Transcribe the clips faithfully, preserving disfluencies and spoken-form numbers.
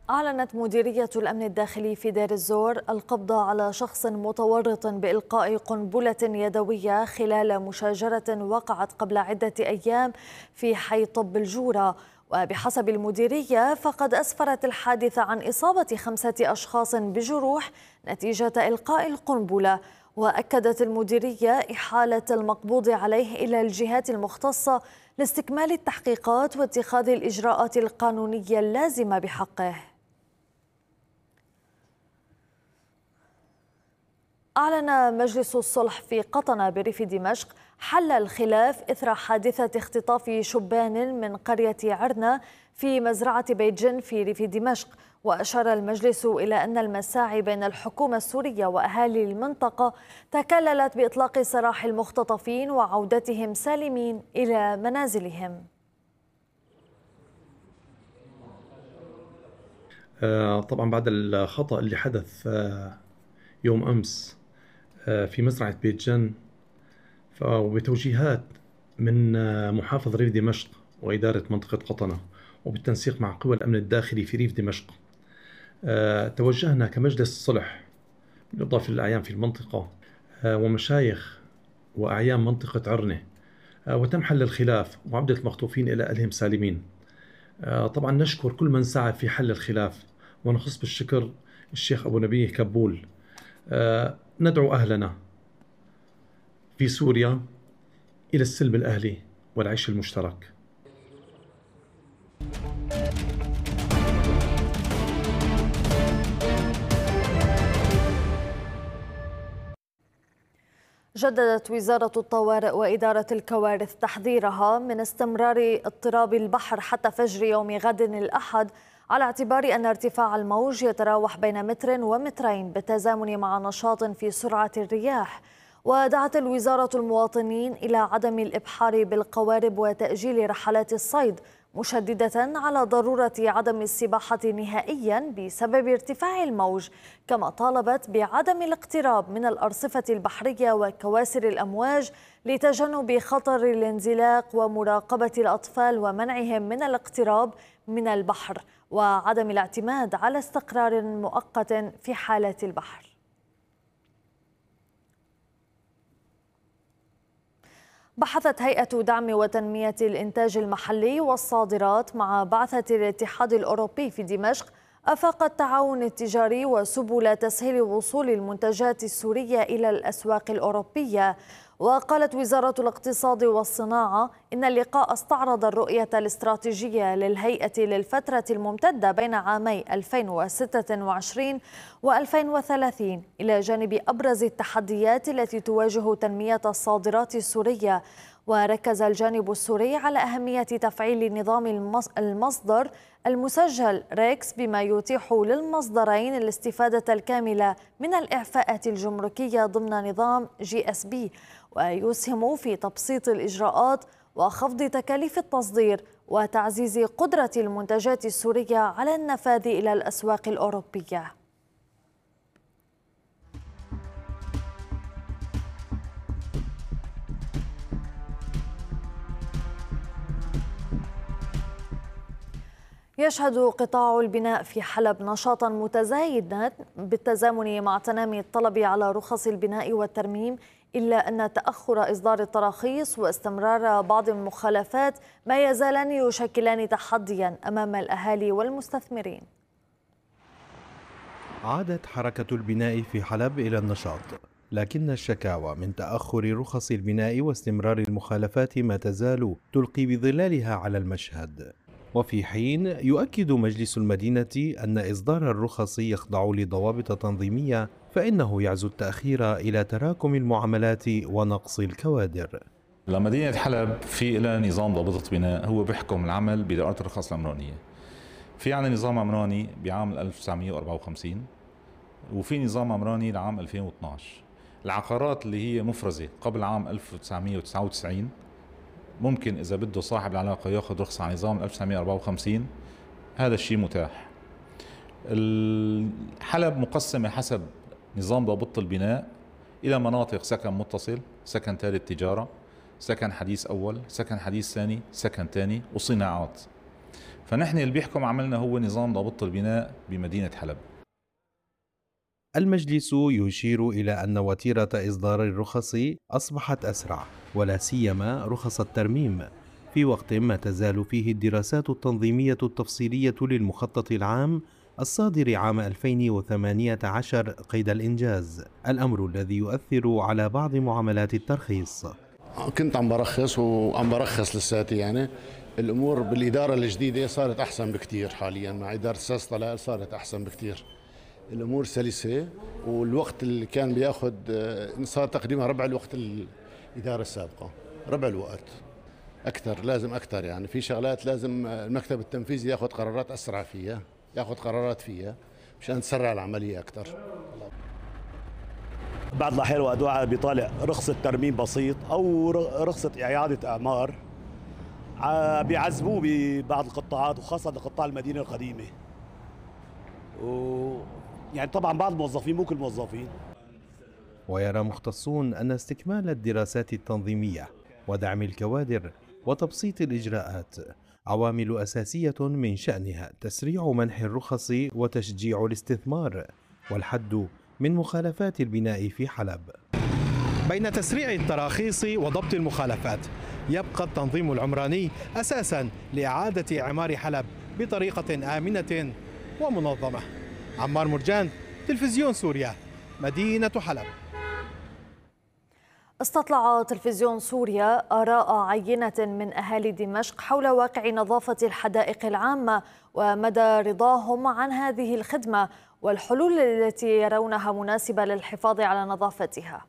أعلنت مديرية الأمن الداخلي في دير الزور القبض على شخص متورط بإلقاء قنبلة يدوية خلال مشاجرة وقعت قبل عدة أيام في حي طب الجورة. وبحسب المديرية فقد أسفرت الحادثة عن إصابة خمسة أشخاص بجروح نتيجة إلقاء القنبلة. وأكدت المديرية إحالة المقبوض عليه إلى الجهات المختصة لاستكمال التحقيقات واتخاذ الإجراءات القانونية اللازمة بحقه. أعلن مجلس الصلح في قطنة بريف دمشق حل الخلاف إثر حادثة اختطاف شبان من قرية عرنة في مزرعة بيتجن في ريف دمشق. وأشار المجلس إلى أن المساعي بين الحكومة السورية وأهالي المنطقة تكللت بإطلاق سراح المختطفين وعودتهم سالمين إلى منازلهم. طبعا بعد الخطأ اللي حدث يوم أمس في مزرعة بيت جن وبتوجيهات من محافظ ريف دمشق وإدارة منطقة قطنة وبالتنسيق مع قوى الأمن الداخلي في ريف دمشق، توجهنا كمجلس الصلح بالإضافة للأعيان في المنطقة ومشايخ وأعيان منطقة عرنة، وتم حل الخلاف وعودة المخطوفين إلى أهلهم سالمين. طبعا نشكر كل من سعى في حل الخلاف، ونخص بالشكر الشيخ أبو نبيه كبول. ندعو أهلنا في سوريا إلى السلم الأهلي والعيش المشترك. جددت وزارة الطوارئ وإدارة الكوارث تحذيرها من استمرار اضطراب البحر حتى فجر يوم غد الأحد، على اعتبار أن ارتفاع الموج يتراوح بين متر ومترين بالتزامن مع نشاط في سرعة الرياح. ودعت الوزارة المواطنين إلى عدم الإبحار بالقوارب وتأجيل رحلات الصيد، مشددة على ضرورة عدم السباحة نهائيا بسبب ارتفاع الموج، كما طالبت بعدم الاقتراب من الأرصفة البحرية وكواسر الأمواج لتجنب خطر الانزلاق ومراقبة الأطفال ومنعهم من الاقتراب من البحر، وعدم الاعتماد على استقرار مؤقت في حالة البحر. بحثت هيئة دعم وتنمية الإنتاج المحلي والصادرات مع بعثة الاتحاد الأوروبي في دمشق آفاق التعاون التجاري وسبل تسهيل وصول المنتجات السورية إلى الأسواق الأوروبية. وقالت وزارة الاقتصاد والصناعة إن اللقاء استعرض الرؤية الاستراتيجية للهيئة للفترة الممتدة بين عامي ألفين وستة وعشرين وألفين وثلاثين إلى جانب أبرز التحديات التي تواجه تنمية الصادرات السورية. وركز الجانب السوري على أهمية تفعيل نظام المصدر المسجل ريكس بما يتيح للمصدرين الاستفادة الكاملة من الإعفاءات الجمركية ضمن نظام جي اس بي، ويسهم في تبسيط الإجراءات وخفض تكاليف التصدير وتعزيز قدرة المنتجات السورية على النفاذ إلى الأسواق الأوروبية. يشهد قطاع البناء في حلب نشاطا متزايدا بالتزامن مع تنامي الطلب على رخص البناء والترميم، إلا أن تأخر إصدار التراخيص واستمرار بعض المخالفات ما يزالان يشكلان تحديا أمام الأهالي والمستثمرين. عادت حركة البناء في حلب إلى النشاط، لكن الشكاوى من تأخر رخص البناء واستمرار المخالفات ما تزال تلقي بظلالها على المشهد. وفي حين يؤكد مجلس المدينة أن إصدار الرخص يخضع لضوابط تنظيمية، فإنه يعزو التأخير إلى تراكم المعاملات ونقص الكوادر. لمدينة حلب في لها نظام ضابطة بناء هو بيحكم العمل بدائرة الرخص العمرانية. في عنا نظام عمراني بعام ألف وتسعمئة وأربعة وخمسين وفي نظام عمراني لعام ألفين واثناشر. العقارات اللي هي مفرزة قبل عام ألف وتسعمئة وتسعة وتسعين ممكن إذا بده صاحب العلاقة يأخذ رخصة على نظام ألف وتسعمئة وأربعة وخمسين، هذا الشيء متاح. حلب مقسمة حسب نظام ضابطة البناء إلى مناطق سكن متصل، سكن ثالث تجارة، سكن حديث أول، سكن حديث ثاني، سكن ثاني، وصناعات. فنحن اللي بيحكم عملنا هو نظام ضابط البناء بمدينة حلب. المجلس يشير إلى أن وتيرة إصدار الرخص أصبحت أسرع، ولا سيما رخص الترميم، في وقت ما تزال فيه الدراسات التنظيمية التفصيلية للمخطط العام الصادر عام ألفين وثمانية عشر قيد الإنجاز، الأمر الذي يؤثر على بعض معاملات الترخيص. كنت عم برخص وعم برخص لساتي، يعني الأمور بالإدارة الجديدة صارت أحسن بكتير حاليا، مع إدارة أستاذ طلال صارت أحسن بكتير، الأمور سلسة، والوقت اللي كان بياخد صار تقريبا ربع الوقت الإدارة السابقة، ربع الوقت أكثر، لازم أكثر، يعني في شغلات لازم المكتب التنفيذي ياخد قرارات أسرع فيها، ياخد قرارات فيها مشان تسرع العملية أكثر. بعض الأحيان وقت واحد بيطالع رخصة ترميم بسيط أو رخصة إعادة أعمار بيعذبوه ببعض القطاعات، وخاصة قطاع المدينة القديمة، و يعني طبعا بعض الموظفين مو كل الموظفين. ويرى مختصون أن استكمال الدراسات التنظيمية ودعم الكوادر وتبسيط الإجراءات عوامل أساسية من شأنها تسريع منح الرخص وتشجيع الاستثمار والحد من مخالفات البناء في حلب. بين تسريع التراخيص وضبط المخالفات يبقى التنظيم العمراني أساساً لإعادة إعمار حلب بطريقة آمنة ومنظمة. عمار مرجان، تلفزيون سوريا، مدينة حلب. استطلع تلفزيون سوريا آراء عينة من أهالي دمشق حول واقع نظافة الحدائق العامة ومدى رضاهم عن هذه الخدمة والحلول التي يرونها مناسبة للحفاظ على نظافتها.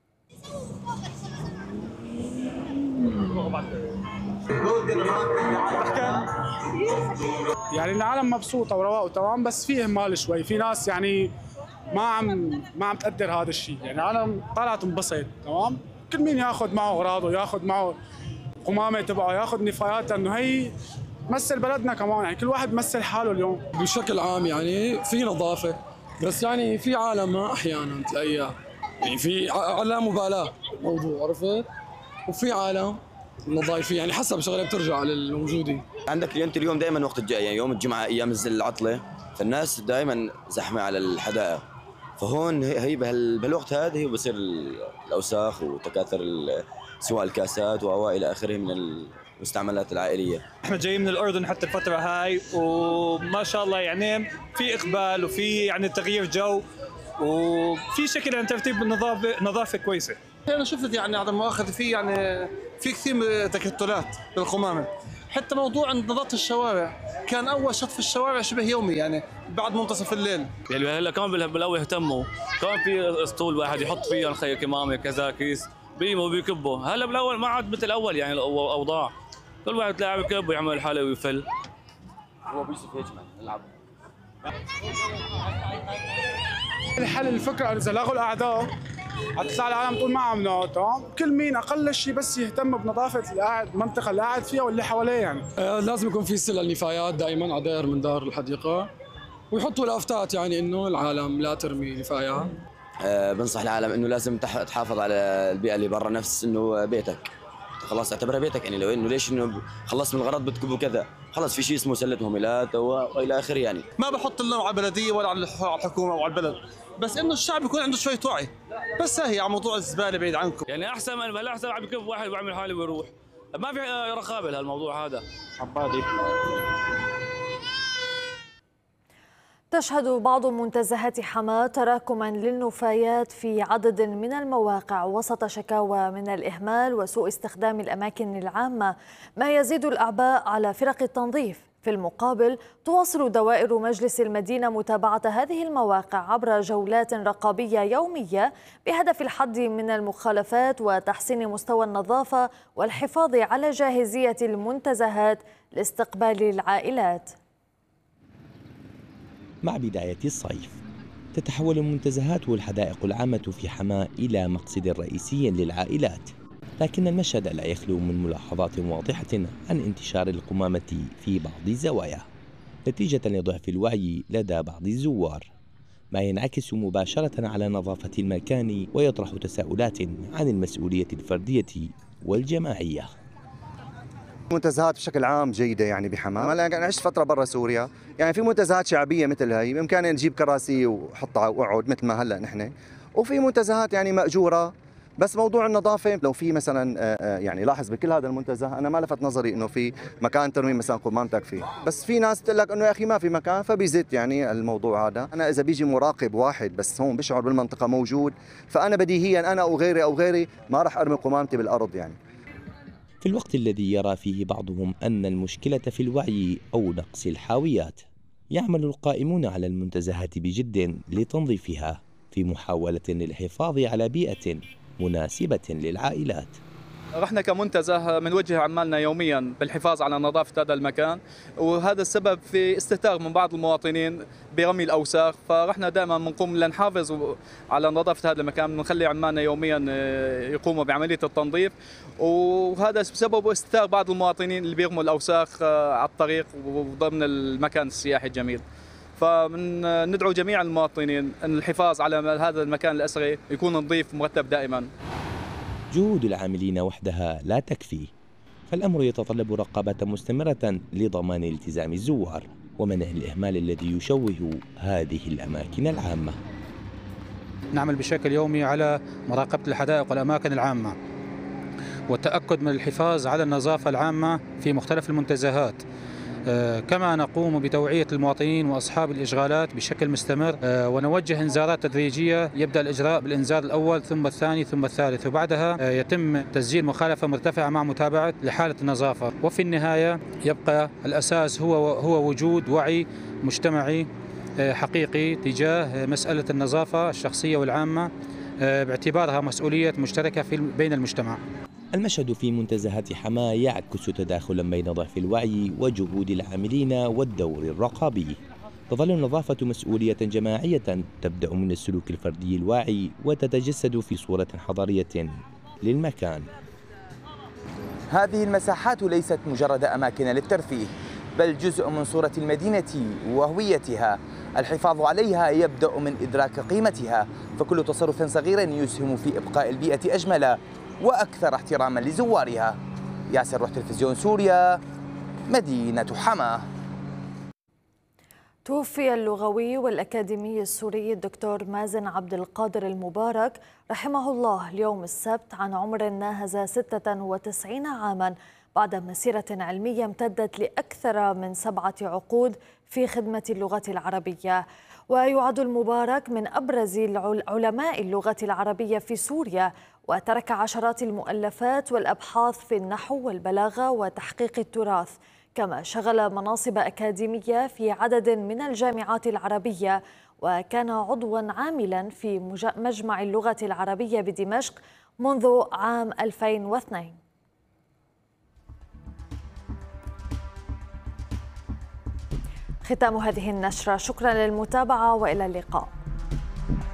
يعني العالم مبسوطة ورواق وتمام، بس في إهمال شوي، في ناس يعني ما عم ما عم تقدر هذا الشيء، يعني العالم طلعت تنبسط تمام، كل مين ياخذ معه اغراضه، ياخذ معه قمامه تبعه، ياخذ نفايات، لانه هي تمثل بلدنا كمان، يعني كل واحد يمثل حاله اليوم. بشكل عام يعني في نظافه، بس يعني في عالم ما احيانا تلاقيها يعني في لا مبالاه موضوع، عرفت؟ وفي عالم نظايفين، يعني حسب شغله بترجع للموجودين. عندك انت اليوم دائما وقت الجاي، يعني يوم الجمعه ايام العطله، فالناس دائما زحمه على الحدائق، فهون هي بهالوقت هذا هي بصير الاوساخ وتكاثر سواء الكاسات والى اخره من المستعملات العائليه. احنا جايين من الاردن حتى الفتره هاي، وما شاء الله يعني في اقبال وفي يعني تغيير جو وفي شكل عن ترتيب النظافه نظافه كويسه. انا شفت يعني على المؤاخذه في يعني في كثير من تكتلات بالقمامه، حتى موضوع نظافه الشوارع كان اول شط في الشوارع شبه يومي، يعني بعد منتصف الليل. يعني هلا كمان بالاول اهتموا، كمان في اسطول واحد يحط فيه الخي كمامه كذا كيس بيموا وبيكبوا، هلا بالاول ما عاد مثل الاول يعني الاوضاع، كل واحد تلاقيه بكب ويعمل حاله ويفل. هو بيوسف يجمع نلعب. الحل الفكره اذا لغوا الاعداء حتطلع العالم تقول ما عملنا تمام، كل مين اقل شيء بس يهتم بنظافه القاعد المنطقه اللي قاعد فيها واللي حواليه يعني. آه لازم يكون في سله النفايات دائما على داير من دار الحديقه، ويحطوا لافتات يعني انه العالم لا ترمي نفايات. آه بنصح العالم انه لازم تحافظ على البيئه اللي برا، نفس انه بيتك خلاص اعتبرها بيتك، يعني لو انه ليش انه خلص من الغرض بتكبوا كذا، خلص في شيء اسمه سله مهملات والى اخره. يعني ما بحط اللوم على البلديه ولا على الحكومه او على البلد، بس انه الشعب يكون عنده شويه وعي، بس هي على موضوع الزباله بعيد عنكم. يعني احسن من هلا احسن عم يكب واحد ويعمل حاله ويروح، ما في رقابه لهالموضوع هذا. عبادي. تشهد بعض منتزهات حماة تراكما للنفايات في عدد من المواقع وسط شكاوى من الإهمال وسوء استخدام الأماكن العامة، ما يزيد الأعباء على فرق التنظيف. في المقابل تواصل دوائر مجلس المدينة متابعة هذه المواقع عبر جولات رقابية يومية بهدف الحد من المخالفات وتحسين مستوى النظافة والحفاظ على جاهزية المنتزهات لاستقبال العائلات. مع بداية الصيف تتحول المنتزهات والحدائق العامة في حماة إلى مقصد رئيسي للعائلات، لكن المشهد لا يخلو من ملاحظات واضحة عن انتشار القمامة في بعض الزوايا نتيجة لضعف الوعي لدى بعض الزوار، ما ينعكس مباشرة على نظافة المكان ويطرح تساؤلات عن المسؤولية الفردية والجماعية. منتزهات بشكل عام جيدة يعني بحماة. أنا عشت فترة برا سوريا، يعني في منتزهات شعبية مثل هاي بإمكاننا نجيب كراسي وحطها وأقعد مثل ما هلا نحن، وفي منتزهات يعني مأجورة. بس موضوع النظافة لو في مثلا يعني لاحظ بكل هذا المنتزه أنا ما لفت نظري إنه في مكان ترمي مثلا قمامتك فيه، بس في ناس تقول لك إنه يا أخي ما في مكان فبيزت يعني الموضوع هذا. أنا إذا بيجي مراقب واحد بس هون بيشعر بالمنطقة موجود، فأنا بديهيا أنا أو غيري أو غيري ما راح أرمي قمامتي بالأرض يعني. في الوقت الذي يرى فيه بعضهم أن المشكلة في الوعي أو نقص الحاويات، يعمل القائمون على المنتزهات بجد لتنظيفها في محاولة للحفاظ على بيئة مناسبة للعائلات. رحنا كمنتزه بنوجه عمالنا يوميا بالحفاظ على نظافة هذا المكان، وهذا السبب في استهتار من بعض المواطنين برمي الأوساخ، فرحنا دائما بنقوم لنحافظ على نظافة هذا المكان، بنخلي عمالنا يوميا يقوموا بعملية التنظيف، وهذا بسبب استهتار بعض المواطنين اللي بيرموا الأوساخ على الطريق وضمن المكان السياحي الجميل. فندعو جميع المواطنين أن الحفاظ على هذا المكان الأثري يكون نظيف ومرتب دائما. جهود العاملين وحدها لا تكفي، فالأمر يتطلب رقابة مستمرة لضمان التزام الزوار ومنع الإهمال الذي يشوه هذه الأماكن العامة. نعمل بشكل يومي على مراقبة الحدائق والأماكن العامة والتأكد من الحفاظ على النظافة العامة في مختلف المنتزهات، كما نقوم بتوعية المواطنين وأصحاب الإشغالات بشكل مستمر، ونوجه إنذارات تدريجية. يبدأ الإجراء بالإنذار الأول ثم الثاني ثم الثالث، وبعدها يتم تسجيل مخالفة مرتفعة مع متابعة لحالة النظافة. وفي النهاية يبقى الأساس هو هو وجود وعي مجتمعي حقيقي تجاه مسألة النظافة الشخصية والعامة، باعتبارها مسؤولية مشتركة في بين المجتمع. المشهد في منتزهات حماة يعكس تداخلا بين ضعف الوعي وجهود العاملين والدور الرقابي. تظل النظافة مسؤولية جماعية تبدأ من السلوك الفردي الواعي وتتجسد في صورة حضارية للمكان. هذه المساحات ليست مجرد أماكن للترفيه، بل جزء من صورة المدينة وهويتها. الحفاظ عليها يبدأ من إدراك قيمتها، فكل تصرف صغير يسهم في إبقاء البيئة أجمل وأكثر احتراما لزوارها. ياسر روح تلفزيون سوريا، مدينة حماة. توفي اللغوي والأكاديمي السوري الدكتور مازن عبد القادر المبارك رحمه الله اليوم السبت عن عمر ناهز ستة وتسعين عاما، بعد مسيرة علمية امتدت لأكثر من سبعة عقود في خدمة اللغة العربية. ويعد المبارك من أبرز علماء اللغة العربية في سوريا، وترك عشرات المؤلفات والأبحاث في النحو والبلاغة وتحقيق التراث، كما شغل مناصب أكاديمية في عدد من الجامعات العربية، وكان عضواً عاملاً في مجمع اللغة العربية بدمشق منذ عام ألفين واثنين. ختام هذه النشرة، شكراً للمتابعة وإلى اللقاء.